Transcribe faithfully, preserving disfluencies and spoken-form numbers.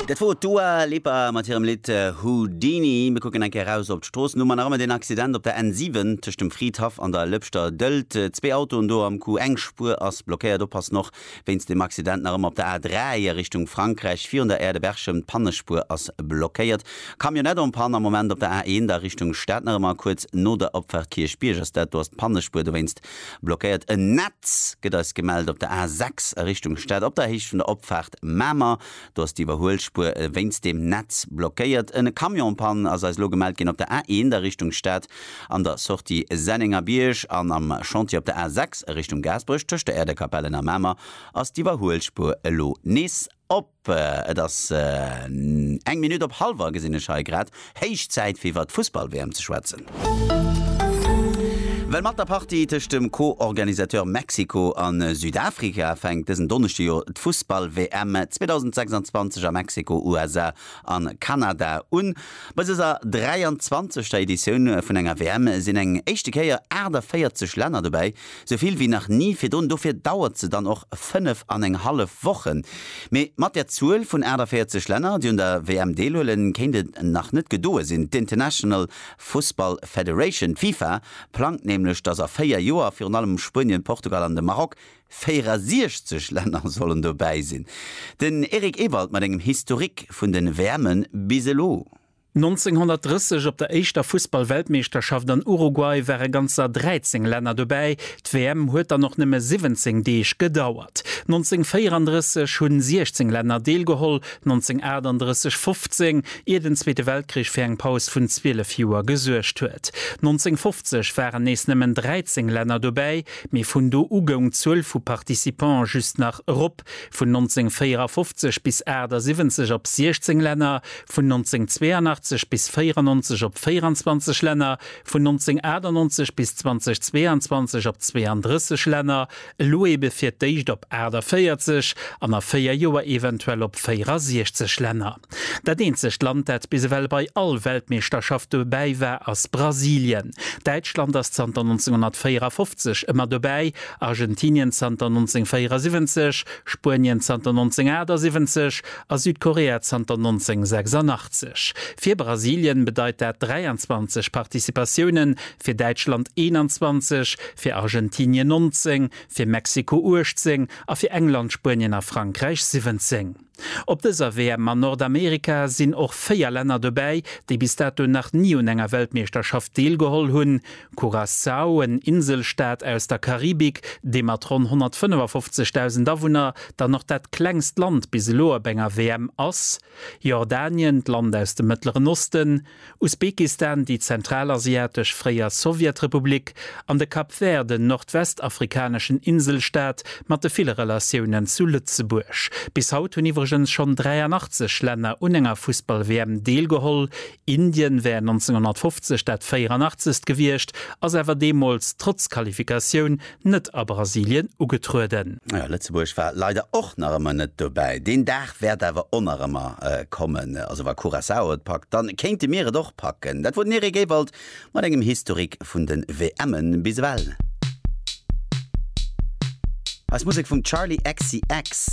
Dat wo Dua Lipa mat hirem Lit Houdini me gucken enke raus op d'Stroos. No man arme den Accident op der N sieben tech dem Friedhof an der Lëpchter Dëlt. Zwei Auto do am Ku engspur ass blockéiert oppass noch, wenns dem Accident arm op der A drei Richtung Frankreich vier der Erde Bergchem Pannespur ass blockéiert. Kam jo net om Panner moment op der A eins der Richtung Städtnermmer kurz no der Opferkir Spiergers dat du hast Pannespur du wennst blockéiert. E Netz gët ass gemeldet op der A sechs Richtung Stadt op der Hich vun der Opfahrt Mammer du hast die Überholspur wenns dem Netz blockéiert. En Kamionpan as als Logemeld gin op der A eins der Richtung Stadt an der Sorti Senninger Biersch an am Chantier op der A sechs Richtung Gasbrüch töcht der Erdekapellen am Mammer ass die Überholspur lo nes op äh, das äh, eng Minute op halber gesinne Scheigrad heich Zeit wie wat Fußball wärm zu schwätzen. Well mat der Party tech dem Co-Organisateur Mexiko an Südafrika fängt dessen Donnerstag d Fußball-W M zwanzig sechsundzwanzig a Mexiko, U S A an Kanada un. Bei dieser dreiundzwanzigster Edition vun enger W M sinn eng echte Käier Äder vierzig Länder dabei, soviel wie nach nie fir dun dofir dauert ze dann auch fünf an eng half Wochen. Me mat der Zuel vun Äder vierzig Länder, die un der W M Deelen kennet nach net gedoe sind. D' International Football Federation FIFA plant nämlich dass er feier Joer fir an allem Spanien, Portugal an dem Marok feiersiechzig Länder sollen dabei sinn. Den Erik Ewald mat engem Historik vun den Wärmen biselo. neunzehnhundertdreißig op der eischter Fußball-Weltmeisterschaft an Uruguay wäre ganzer dreizehn Länder dabei. D' W M huet er noch nimme siebzehn Deeg gedauert. neunzehnhundertvierunddreißig hunn sechzehn Länder deelgeholl, neunzehnhundertachtunddreißig fünfzehn, ehe den Zweite Weltkrieg fir eng Paus vun zwölf Joer gesuercht huet. neunzehnhundertfünfzig wären nees nimmen dreizehn Länder dabei, me vun do Ugung zwölf vu Partizipants just nach Rupp, vun neunzehnhundertvierundfünfzig bis Äder siebzig op sechzehn Länder, vun neunzehnhundertzweiundachtzig bis vierundneunzig op vierundzwanzig Länder, vun neunzehnhunderteinundneunzig bis zweitausendzweiundzwanzig op zweiunddreißig Länder, Loe befir deicht op Äder vierzig, an a vier Joer eventuell op vierundsechzig Länder. Dat einzig Land, dat biswell bei all Weltmeisterschaft dabei war as Brasilien. Deutschland as neunzehnhundertvierundfünfzig immer dabei, Argentinien neunzehnhundertvierundsiebzig, Spanien neunzehnhundertsiebzig, a Südkorea neunzehnhundertsechsundachtzig. Für Brasilien bedeutet dat dreiundzwanzig Partizipationen, für Deutschland einundzwanzig, für Argentinien neunzehn, für Mexiko achtzehn, a für England, Spanien a Frankreich siebzehn. Op dieser W M an Nordamerika sind auch vier Länder dabei, die bis dato nach nie un enger Weltmeisterschaft deelgeholl hunn. Curaçao, ein Inselstaat aus der Karibik, dem mat rund hundertfünfundfünfzigtausend Einwohner, dann noch dat klengst Land bis lo enger W M ass. Jordanien, Land aus dem Mittleren Osten, Usbekistan, die zentralasiatisch freier Sowjetrepublik, an de Kap Verde, den nordwestafrikanischen Inselstaat, mat de viele Relationen zu Lützeburg. Bis haut hun schon dreiundachtzig Länder unenger Fußball-W M deelgeholl. Indien wär neunzehnhundertfünfzig statt vierundachtzig gewircht, as ewer demols trotz Qualifikation net a Brasilien ugetruden. Ja, Lützeburg war leider och nachmmer net dabei. Den Dach werd awer onermmer äh, kommen, also war Curaçao packt, dann kennt die Meere doch packen. Dat wurde Erik Ewald mat engem Historik vun den W M'n biswell. Als Musik vum Charlie X C X.